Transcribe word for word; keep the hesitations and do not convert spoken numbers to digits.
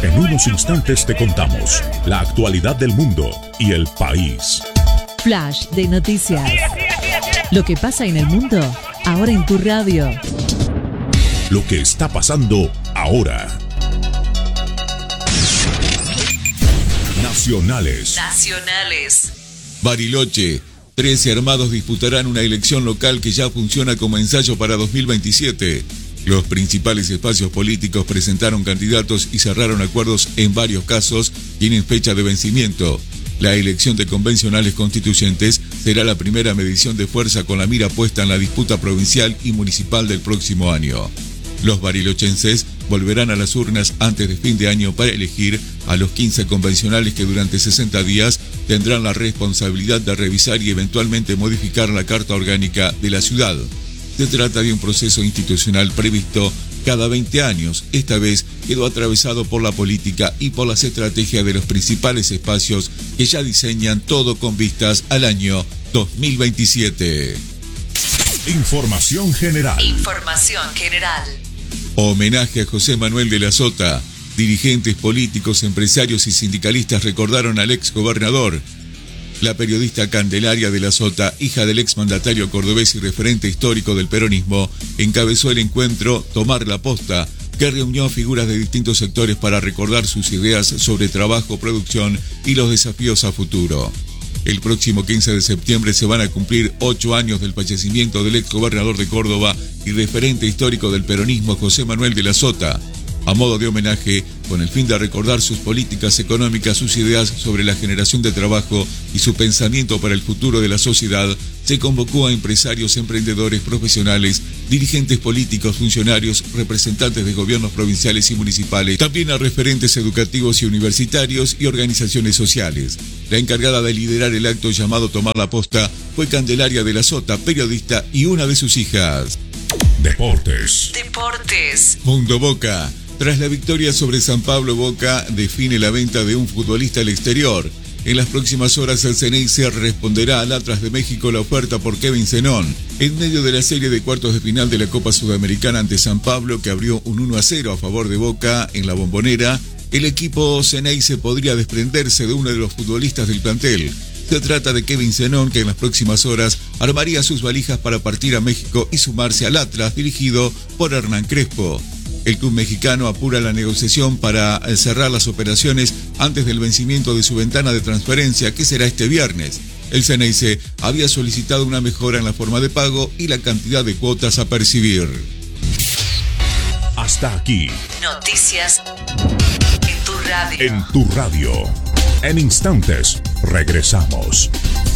En unos instantes te contamos la actualidad del mundo y el país. Flash de noticias. Lo que pasa en el mundo, ahora en tu radio. Lo que está pasando ahora. Nacionales. Nacionales. Bariloche. trece armados disputarán una elección local que ya funciona como ensayo para dos mil veintisiete. Los principales espacios políticos presentaron candidatos y cerraron acuerdos en varios casos, tienen fecha de vencimiento. La elección de convencionales constituyentes será la primera medición de fuerza con la mira puesta en la disputa provincial y municipal del próximo año. Los barilochenses volverán a las urnas antes de fin de año para elegir a los quince convencionales que durante sesenta días tendrán la responsabilidad de revisar y eventualmente modificar la Carta Orgánica de la ciudad. Se trata de un proceso institucional previsto cada veinte años. Esta vez quedó atravesado por la política y por las estrategias de los principales espacios que ya diseñan todo con vistas al año dos mil veintisiete. Información general. Información general. Homenaje a José Manuel de la Sota. Dirigentes políticos, empresarios y sindicalistas recordaron al ex gobernador. La periodista Candelaria de la Sota, hija del exmandatario cordobés y referente histórico del peronismo, encabezó el encuentro Tomar la Posta, que reunió a figuras de distintos sectores para recordar sus ideas sobre trabajo, producción y los desafíos a futuro. El próximo quince de septiembre se van a cumplir ocho años del fallecimiento del exgobernador de Córdoba y referente histórico del peronismo José Manuel de la Sota. A modo de homenaje, con el fin de recordar sus políticas económicas, sus ideas sobre la generación de trabajo y su pensamiento para el futuro de la sociedad, se convocó a empresarios, emprendedores, profesionales, dirigentes políticos, funcionarios, representantes de gobiernos provinciales y municipales, también a referentes educativos y universitarios y organizaciones sociales. La encargada de liderar el acto llamado Tomar la Posta fue Candelaria de la Sota, periodista y una de sus hijas. Deportes. Deportes. Mundo Boca. Tras la victoria sobre San Pablo, Boca define la venta de un futbolista al exterior. En las próximas horas el Ceneice responderá al Atlas de México la oferta por Kevin Zenón. En medio de la serie de cuartos de final de la Copa Sudamericana ante San Pablo, que abrió un uno a cero a favor de Boca en la Bombonera, el equipo Ceneice podría desprenderse de uno de los futbolistas del plantel. Se trata de Kevin Zenón, que en las próximas horas armaría sus valijas para partir a México y sumarse al Atlas, dirigido por Hernán Crespo. El club mexicano apura la negociación para cerrar las operaciones antes del vencimiento de su ventana de transferencia, que será este viernes. El Ceneice había solicitado una mejora en la forma de pago y la cantidad de cuotas a percibir. Hasta aquí. Noticias en tu radio. En tu radio. En instantes, regresamos.